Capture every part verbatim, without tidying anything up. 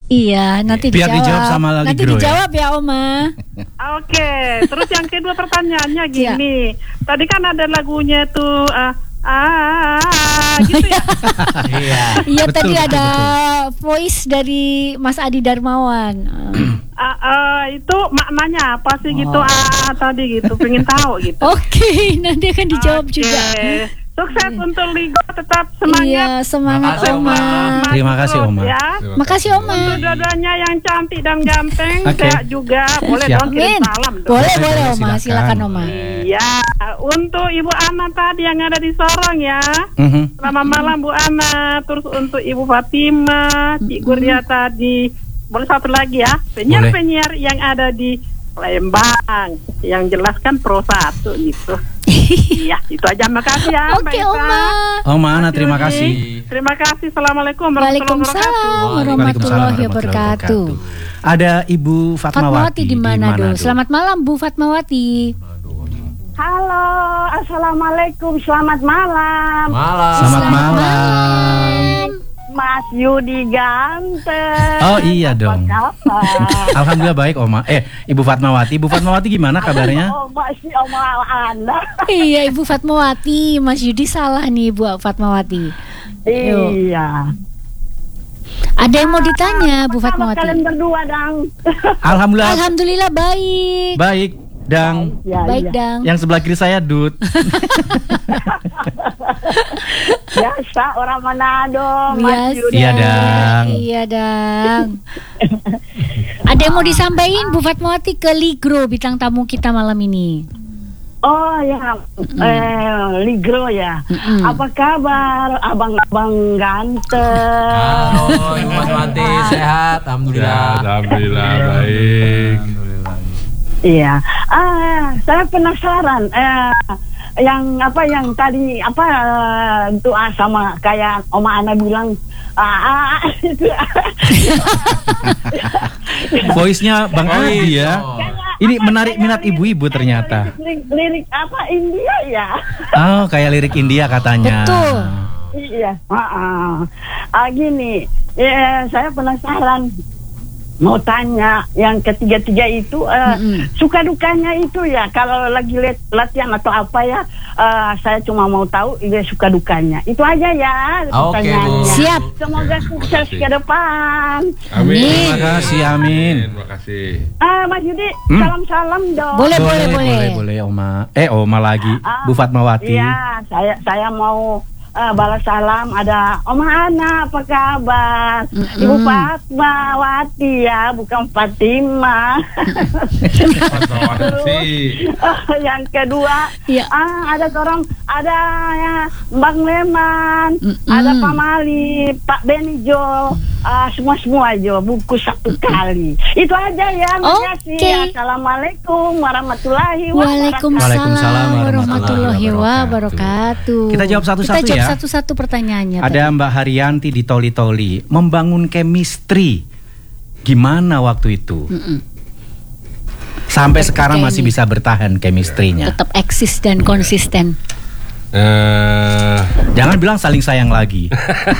Iya, nanti biar dijawab. dijawab sama Ligro. Nanti dijawab ya, ya Oma. Oke, terus yang kedua pertanyaannya gini. Ya. Tadi kan ada lagunya tuh uh, ah gitu ya. Iya. Iya tadi betul, ada betul. Voice dari Mas Adi Darmawan. Uh, uh, itu maknanya apa sih oh. gitu ah tadi gitu, pengen tahu gitu. Oke, okay, nanti akan dijawab okay. juga. Sukses yeah. untuk Ligo, tetap semangat. Iya, semangat Oma. Terima kasih Oma. Ya. Makasih Oma. Untuk dua-duanya yang cantik dan ganteng, okay. sehat juga. Boleh Siap. dong kirim salam dong. Boleh, boleh Oma, silakan, silakan Oma. Iya, untuk Ibu Ana tadi yang ada di Sorong ya. Mm-hmm. Selamat malam Bu Ana. Terus untuk Ibu Fatima, Cik Guria mm-hmm. tadi. Boleh satu lagi ya, penyiar-penyiar yang ada di Lembang, yang jelaskan pro satu gitu. Iya, itu aja. Makasih ya. Oke, okay, Oma. Oma Ana, terima kasih. Terima kasih. Assalamualaikum warahmatullahi wabarakatuh. Ada Ibu Fatmawati, Fatmawati di Manado. Selamat malam Bu Fatmawati. Halo, assalamualaikum. Selamat malam. Malam. Selamat malam. Mas Yudi ganteng. Oh iya dong. Alhamdulillah baik Oma. Eh Ibu Fatmawati, Ibu Fatmawati gimana kabarnya? Oh masih Oma Ana. Iya Ibu Fatmawati, Mas Yudi salah nih Ibu Fatmawati. Iya. Ada yang mau ditanya Bu Fatmawati? Kalian berdua dang. Alhamdulillah. Alhamdulillah baik. Baik. Dang, ya, baik ya. Dang. Yang sebelah kiri saya Dut. Biasa orang Manado. Biasa. Iya Dang. Iya Dang. Ada yang mau disampaikan Bu Fatmawati ke Ligro bintang tamu kita malam ini? Oh ya, mm. eh, Ligro ya. Mm-mm. Apa kabar abang-abang ganteng? Halo Ibu Fatmawati, sehat? Alhamdulillah. Ya, Alhamdulillah baik. Iya, ah saya penasaran. Eh, yang apa yang tadi apa uh, doa sama kayak Oma Ana bilang. Ah, ah itu. Voice-nya Bang Adi ya. Ini menarik minat ibu-ibu ternyata. Lirik, lirik apa India ya? Oh, kayak lirik India katanya. Betul. Iya. Ah, ah. ah gini, ya saya penasaran. Mau tanya yang ketiga-tiga itu uh, mm-hmm. suka dukanya itu ya kalau lagi let, latihan atau apa ya uh, saya cuma mau tahu ya suka dukanya itu aja ya pertanyaannya. Okay, siap. Semoga sukses ke depan. Amin. Terima kasih amin. Terima kasih. Ah Mas Yudi hmm? salam-salam dong. Boleh boleh boleh boleh boleh Oma. Eh Oma lagi ah, Bu Fatmawati. Iya saya saya mau Uh, balas salam. Ada Oma Ana, apa kabar? Mm-hmm. Ibu Fatmawati ya, bukan Fatima. Fatmawati. uh, yang kedua ya. ah, ada orang ada ya, Bang Leman, mm-hmm. ada Pak Mali, Pak Benijo, uh, semua-semua aja buku satu kali. Itu aja ya. Makasih. Okay. Assalamualaikum warahmatullahi wabarakatuh. Waalaikumsalam warahmatullahi wabarakatuh. Kita jawab satu-satu Kita jawab ya. satu-satu pertanyaannya. Ada tadi. Mbak Haryanti di Toli-Toli. Membangun chemistry gimana waktu itu? Mm-mm. Sampai Berkata sekarang masih bisa bertahan chemistry-nya. Tetap eksis dan konsisten. Uh, Jangan bilang saling sayang lagi.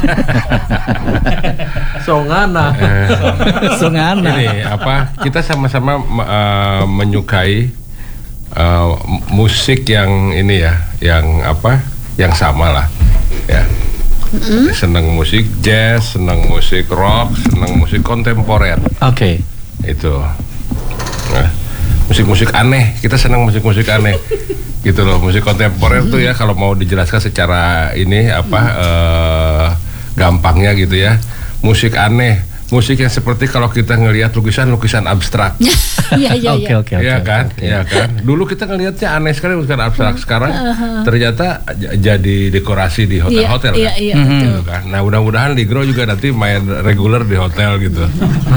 Songana. Songana. Ini apa? Kita sama-sama uh, menyukai uh, musik yang ini ya, yang apa? Yang sama lah, ya. Mm-hmm. Senang musik jazz, senang musik rock, senang musik kontemporer. Oke. Okay. Itu. Nah, musik-musik aneh. Kita senang musik-musik aneh. Gitu loh, musik kontemporer mm-hmm. tuh ya kalau mau dijelaskan secara ini apa mm-hmm. uh, gampangnya gitu ya. Musik aneh, musik yang seperti kalau kita ngelihat lukisan-lukisan abstrak. Iya iya iya. Oke oke oke. Iya kan? Iya kan? Dulu kita ngelihatnya aneh sekali lukisan abstrak, sekarang uh-huh. ternyata j- jadi dekorasi di hotel-hotel iya, kan. Iya, iya, mm-hmm. betul. Kan? Nah, mudah-mudahan Ligro juga nanti main reguler di hotel gitu.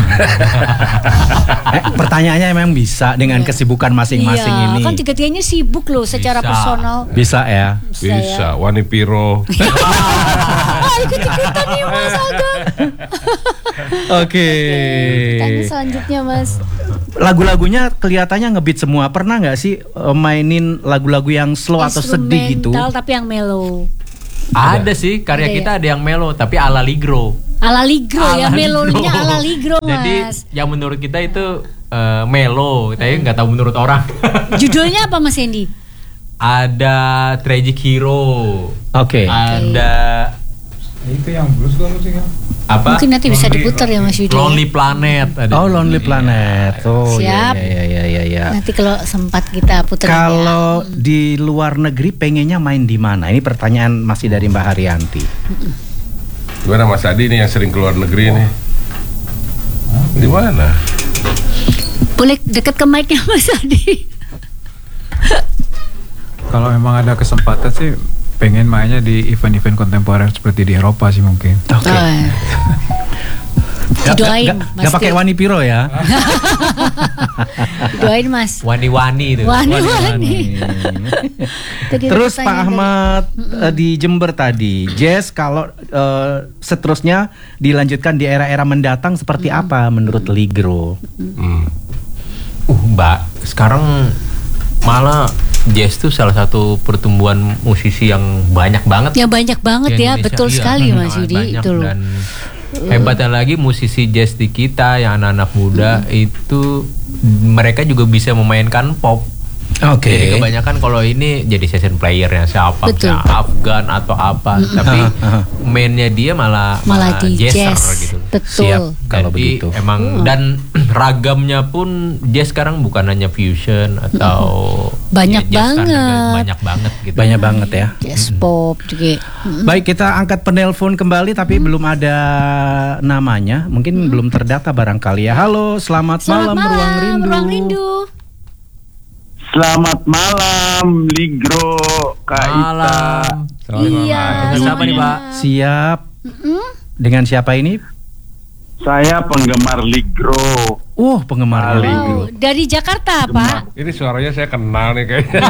eh, pertanyaannya memang bisa dengan iya. kesibukan masing-masing iya, ini. Kan tiga-tiganya sibuk loh secara bisa. personal. Bisa ya. Bisa, bisa. Ya. Wani Piro. Ah, ikut-ikutan nih Mas Agam. Oke. Tanya selanjutnya Mas. Lagu-lagunya kelihatannya ngebeat semua. Pernah nggak sih uh, mainin lagu-lagu yang slow atau sedih gitu? Instrumental tapi yang mellow. Ada sih karya Ada kita ya? ada yang melo tapi ala Ligro. Ala Ligro ya, Ala melonya Ligro. ala Ligro, Mas. Jadi yang menurut kita itu eh, melo, tapi nggak tahu menurut orang. Judulnya apa Mas Hendy? Ada Tragic Hero. Oke. Ada Itu yang blues kan musiknya. apa? Mungkin nanti bisa diputar ya Mas Yudi. Lonely Planet. Ada Oh, juga. Lonely Planet. Oh, Siap. iya iya iya iya. Nanti kalau sempat kita putar. Kalau di luar negeri pengennya main di mana? Ini pertanyaan masih dari Mbak Haryanti. Gimana Mas Adi nih yang sering keluar negeri nih? Di mana? Boleh dekat ke mic-nya Mas Adi. Kalau memang ada kesempatan sih pengen mainnya di event-event kontemporer seperti di Eropa sih mungkin. Oke. Oh, ya. Didoain, Gak Mas. pakai Wani Piro ya? Didoain Mas. Wani-wani itu. Wani-wani. Tadi ada Terus Pak pertanyaan Ahmad eh, di Jember tadi, jazz kalau eh, seterusnya dilanjutkan di era-era mendatang seperti apa menurut Ligro? Hmm. Uh, Mbak, sekarang malah jazz tuh salah satu pertumbuhan musisi yang banyak banget. Ya banyak banget di ya, Indonesia. betul Iya, sekali hmm, Mas Yudi banyak. itu loh. Dan hebatnya lagi musisi jazz di kita yang anak-anak muda itu mereka juga bisa memainkan pop. Oke. Jadi kebanyakan kalau ini jadi session playernya siapa, Betul. misalnya Afgan atau apa, tapi mainnya dia malah Malah di jazzer jazz. gitu. Betul. Siap. Kalau Jadi begitu. emang dan ragamnya pun jazz sekarang bukan hanya fusion atau Banyak ya, jazz standar, banget. banyak banget gitu. Banyak banget ya. Jazz pop juga. Baik, kita angkat penelpon kembali tapi belum ada namanya. Mungkin belum terdata barangkali ya. Halo, selamat, Selamat malam, malam, Ruang Rindu. Ruang Rindu. Selamat malam, Ligro, Kak Ita. Malam. Iya. Dengan siapa nih, Pak? Siap. Dengan siapa ini? Saya penggemar Ligro. Oh, penggemar Ligro. Oh, dari Jakarta, Pak. Ini suaranya saya kenal nih kayaknya.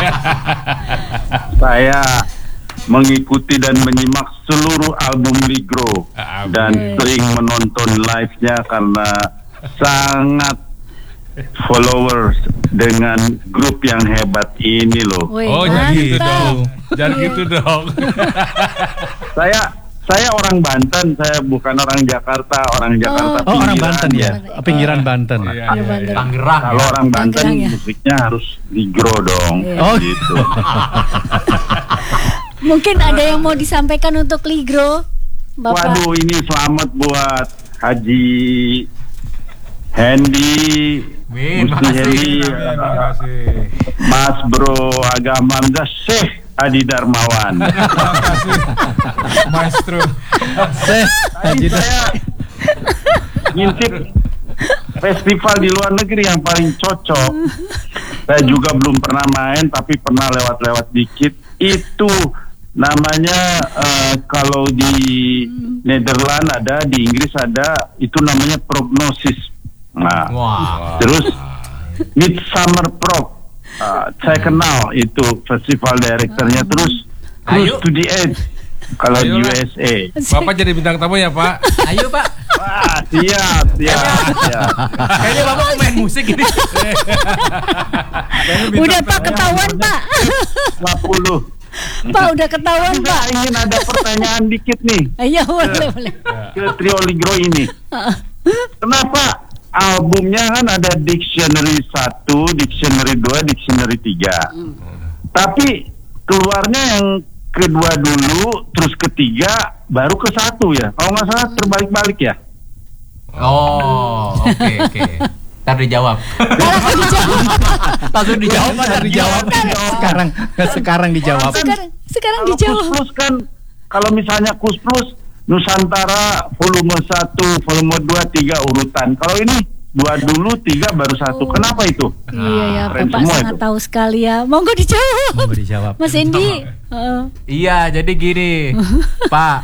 Saya mengikuti dan menyimak seluruh album Ligro dan sering menonton live-nya karena sangat followers dengan grup yang hebat ini loh. Wih, Oh, jangan gitu mantap. dong. Jangan gitu dong. Saya saya orang Banten, saya bukan orang Jakarta, orang Jakarta Oh, orang pinggiran Banten ya. Pinggiran Banten. Iya, Iya, iya, Banten. iya. Tangerang. Kalau ya. orang Banten Tangerang ya? musiknya harus Ligro dong. Oh, Gitu. Mungkin ada yang mau disampaikan untuk Ligro, Bapak. Waduh, ini selamat buat Haji Hendy, Min, Musti makasih. Hendy, Terima kasih. Mas Bro Agama Hamzah, Syekh Adi Darmawan. Terima kasih. Maestro. Seh, Tadi saya ngintip festival di luar negeri yang paling cocok. Saya juga belum pernah main, tapi pernah lewat-lewat dikit. Itu namanya eh, kalau di Nederland ada, di Inggris ada, itu namanya Prognosis. Nah, Wah. terus Midsummer Prog, uh, saya kenal itu festival direkturnya. Terus Cruise Ayo. to the Edge kalau di U Ayolah. S A. Bapak jadi bintang tamu ya, Pak? Ayo, Pak. Wah, siap, siap, siap. Kayaknya Bapak main musik ini. Udah Pak ketahuan, Pak. lima puluh. Pak udah ketahuan, Saya Pak. ingin ada pertanyaan dikit nih Iya, boleh, boleh. ke trio Ligro ini. Kenapa albumnya kan ada Dictionary satu, Dictionary dua, Dictionary tiga. Tapi keluarnya yang kedua dulu, terus ketiga, baru ke satu ya. Kalau nggak salah terbalik-balik ya. Oh, oke oke. Ntar dijawab. Langsung dijawab. Langsung dijawab. Ntar dijawab. Sekarang, sekarang dijawab. Sekarang, sekarang Kalau dijawab. Kus Plus kan, kalau misalnya Kus Plus, Nusantara volume satu, volume dua, tiga urutan. Kalau ini dua dulu, tiga baru satu. Kenapa itu? Iya ya, Keren Bapak semua sangat itu. tahu sekali ya. Monggo dijawab. Monggo dijawab. Mas Endi. Heeh. Iya, jadi gini, Pak.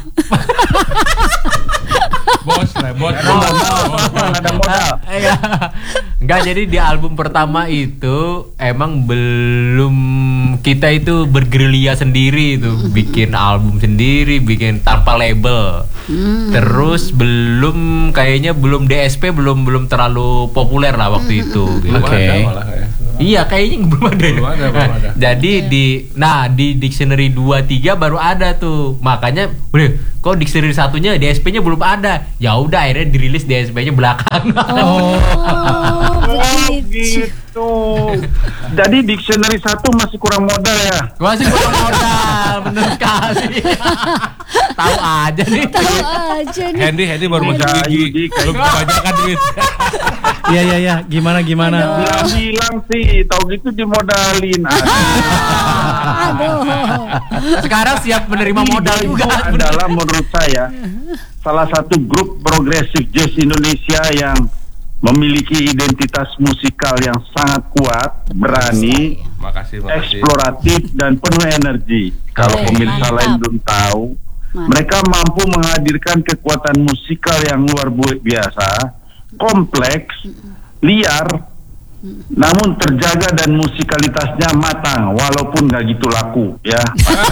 Bos lah, bos. Ada modal. Iya. Enggak, jadi di album pertama itu emang belum kita itu bergerilya sendiri itu, bikin album sendiri, bikin tanpa label. Terus belum kayaknya belum D S P belum belum terlalu populer lah waktu itu. Gitu. Oke. Ada malah ya. Iya, kayaknya belum ada. Belum ada, belum ada. Jadi di nah di dictionary dua tiga baru ada tuh. Makanya udah kok dictionary satunya di S P-nya belum ada. Ya udah akhirnya dirilis di S P-nya belakang. Oh, Oh begitu. gitu. Jadi dictionary satu masih kurang modal ya. Masih kurang modal, bener sekali. Tahu aja nih. Tahu aja nih. Hendy, Hendy baru masuk Enggak, gigi. Yudi, kayak- Belum kebanyakan duit. Iya iya iya, gimana gimana? Bilang-bilang sih, tahu gitu dimodalin. Aduh. Sekarang siap menerima modal Itu juga. adalah menurut saya salah satu grup progresif jazz Indonesia yang memiliki identitas musikal yang sangat kuat, berani, Makasih, makasih. eksploratif dan penuh energi. Kalau Oke, pemirsa mantap. lain belum tahu, Mantap. mereka mampu menghadirkan kekuatan musikal yang luar biasa, kompleks, liar, namun terjaga dan musikalitasnya matang, walaupun nggak gitu laku, ya.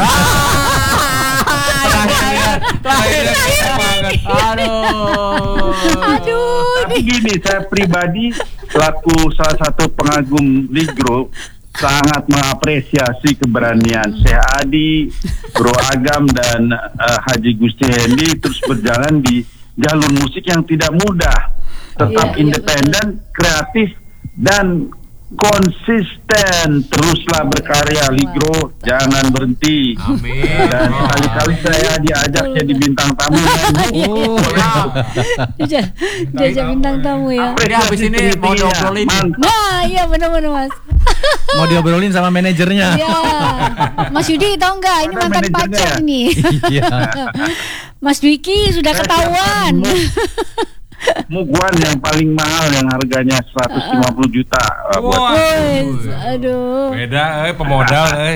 Aduh. Aduh. Tapi gini, saya pribadi selaku salah satu pengagum Ligro sangat mengapresiasi keberanian Syekh Adi, Bro Agam dan eh, Haji Gusti Hendy terus berjalan di jalur musik yang tidak mudah, tetap Iya, iya, independen, kreatif dan konsisten. Teruslah berkarya Ligro, jangan berhenti. Amin. Dan kali-kali saya diajak jadi bintang tamu. Oh, Dia dia bintang tamu ya. Jadi habis ini mau diobrolin. Mantap. Nah, iya benar-benar Mas. Mau diobrolin sama manajernya. Iya. Mas Yudi tahu nggak ini Ada mantan manajernya pacar ya? ini. Iya. Mas Dwiki sudah Saya ketahuan. siapkan Muguan yang paling mahal yang harganya seratus lima puluh juta uh, buat Wah. Wes, aduh. Beda, eh pemodal, eh.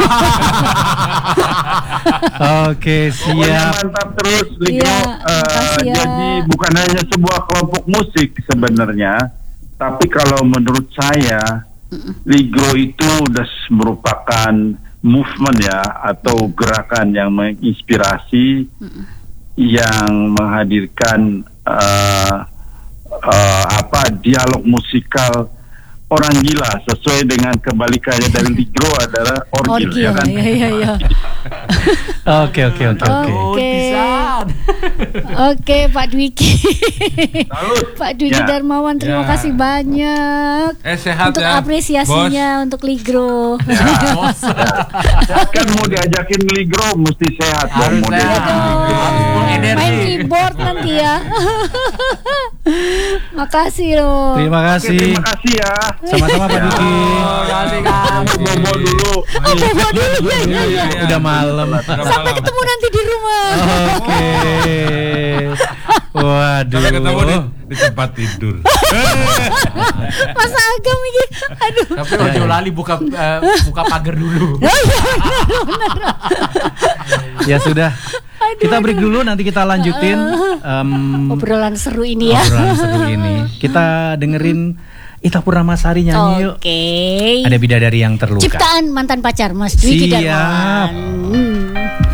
Oke, Pokoknya siap. mantap terus Ligro. Iya, Eh, makasih ya. Jadi bukan hanya sebuah kelompok musik sebenarnya, tapi kalau menurut saya Ligro itu udah merupakan movement ya atau gerakan yang menginspirasi, yang menghadirkan eh, eh, apa dialog musikal orang gila sesuai dengan kebalikannya dari Ligro adalah orgil, Orgil, ya kan? iya iya iya. Oke oke oke oke. Oke. pisan. Oke, Pak Dwiki. Salut. Pak Dwiki Ya. Darmawan, terima Ya. kasih banyak Eh sehat untuk ya, apresiasinya untuk Ligro. Kan mau diajakin Ligro mesti sehat dong Harus mau sehat. diajakin Ligro. Harus full energi. Main keyboard nanti ya. Makasih loh. Terima Oke, kasih. terima kasih ya. Sama-sama Pak Duki. Kasih kan. Aku bobo dulu. Oh, bobo dulu ya, ya, ya. Udah malam. Sampai ketemu nanti di rumah. Oke. Waduh. Sampai ketemu di, di tempat tidur. Mas Agam ini. Aduh. Tapi Ojo Lali buka eh, buka pagar dulu. Ya sudah. Kita break dulu, nanti kita lanjutin em, Obrolan seru ini ya. obrolan seru ini. Kita dengerin Ita Purnamasari nyanyi yuk. Oke. Ada bidadari yang terluka. Ciptaan mantan pacar Mas Dwiki Siap. Darmawan. Hmm.